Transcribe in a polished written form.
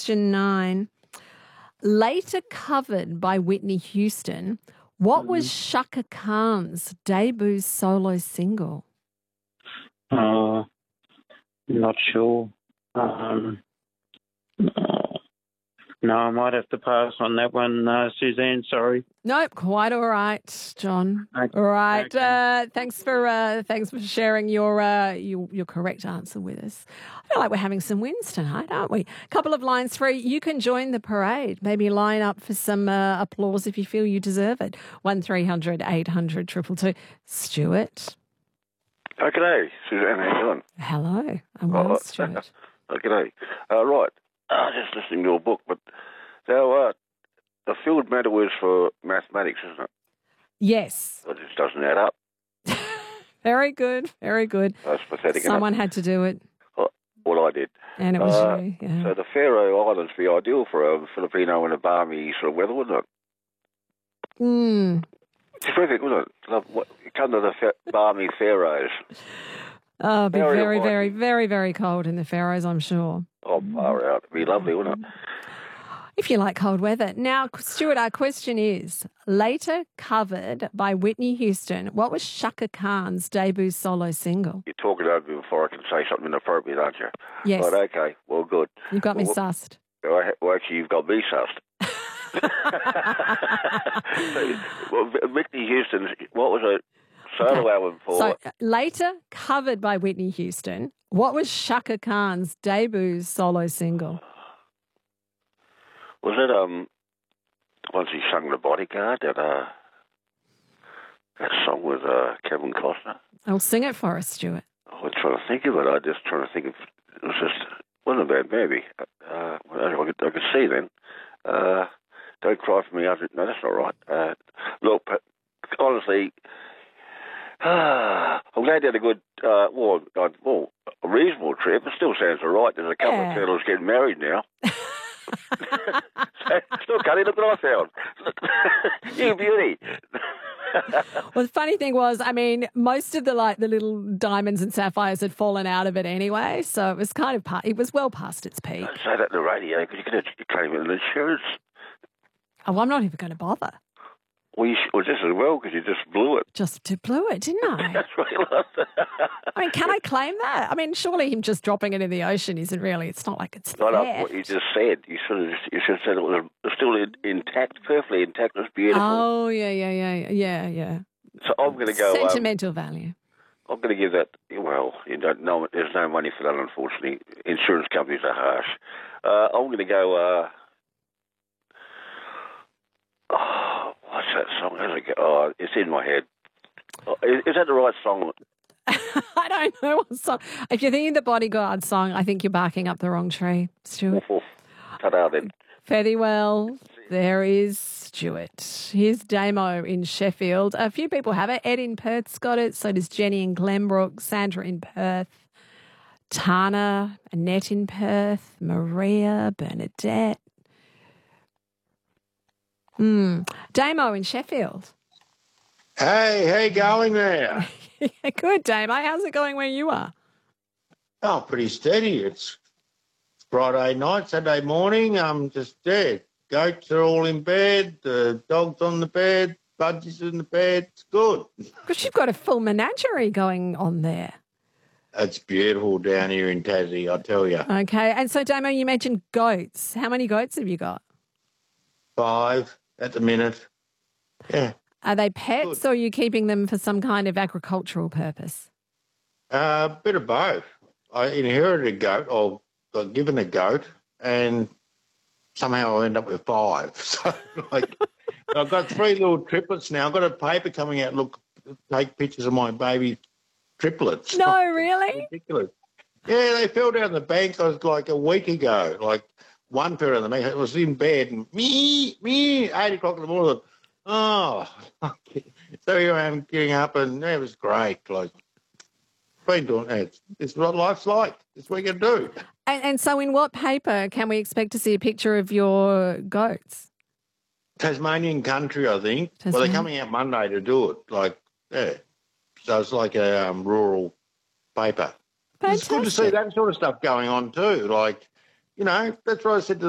question 9. Later covered by Whitney Houston, what was Shaka Khan's debut solo single? Not sure. No, I might have to pass on that one, Suzanne. Sorry. Nope, quite all right, John. Okay. All right. Okay. Thanks for sharing your correct answer with us. I feel like we're having some wins tonight, aren't we? A couple of lines free. You can join the parade. Maybe line up for some applause if you feel you deserve it. 1300 800 222. Stuart. Oh, g'day, Suzanne. How you doing? Hello. I'm well, Stuart. Oh, g'day. Right. Just listening to a book, but so the field matter was for mathematics, isn't it? Yes. It just doesn't add up. Very good. Very good. That's pathetic. Someone had to do it. Well, I did. And it was you. Yeah. So the Faroe Islands would be ideal for a Filipino in a balmy sort of weather, wouldn't it? It's terrific, wouldn't it? You come to the balmy Faroes. Oh, it'd be very, very, very, very cold in the Faroes, I'm sure. Oh, far out. It'd be lovely, wouldn't it? If you like cold weather. Now, Stuart, our question is, later covered by Whitney Houston, what was Shaka Khan's debut solo single? You're talking over me before I can say something inappropriate, aren't you? Yes. Right, okay. Well, good. You've got me sussed. Well, actually, you've got me sussed. Well, Whitney Houston, what was a solo album for? So, later covered by Whitney Houston, what was Shaka Khan's debut solo single? Was it once he sung The Bodyguard, that song with Kevin Costner? I'll sing it for us, Stuart. I was trying to think of it. I just trying to think of it. Was just wasn't a bad movie. I could see then. Don't cry for me. No, that's not right. Look, but honestly, I'm glad you had a good, a reasonable trip. It still sounds all right. There's a couple of turtles getting married now. Still, Cuddy, look what I found. You beauty. Well, the funny thing was, I mean, most of the little diamonds and sapphires had fallen out of it anyway, so it was kind of it was well past its peak. Don't say that on the radio because you can't even insurance. Oh, I'm not even going to bother. Well, just as well because you just blew it. Just blew it, didn't I? That's what you lost. I mean, can I claim that? I mean, surely him just dropping it in the ocean isn't really. It's not like it's theft. Not what you just said. You should have said it was still intact, perfectly intact. It was beautiful. Oh yeah. So I'm going to go sentimental value. I'm going to give that. Well, you don't know. There's no money for that, unfortunately. Insurance companies are harsh. I'm going to go. What's that song? Oh, it's in my head. Is that the right song? I don't know what song. If you're thinking the Bodyguard song, I think you're barking up the wrong tree, Stuart. Ta-da then. Fairly well. There is Stuart. Here's Damo in Sheffield. A few people have it. Ed in Perth's got it. So does Jenny in Glenbrook, Sandra in Perth, Tana, Annette in Perth, Maria, Bernadette. Damo in Sheffield. Hey, how you going there? Good, Damo. How's it going where you are? Oh, pretty steady. It's Friday night, Saturday morning. I'm just dead. Goats are all in bed. The dog's on the bed. Budgie's in the bed. It's good. Because you've got a full menagerie going on there. It's beautiful down here in Tassie, I tell you. Okay. And so, Damo, you mentioned goats. How many goats have you got? 5 at the minute. Yeah. Are they pets or are you keeping them for some kind of agricultural purpose? A bit of both. I inherited a goat, or got given a goat, and somehow I end up with 5. So, I've got 3 little triplets now. I've got a paper coming out, take pictures of my baby triplets. No, really? Ridiculous. Yeah, they fell down the bank a week ago, one fell down the bank. It was in bed, and me, 8 o'clock in the morning. Oh, so here I am getting up, and it was great. Been doing that. It's what life's like. It's what you can do. And so in what paper can we expect to see a picture of your goats? Tasmanian Country, I think. Well, they're coming out Monday to do it. So it's like a rural paper. Fantastic. It's good to see that sort of stuff going on too. That's what I said to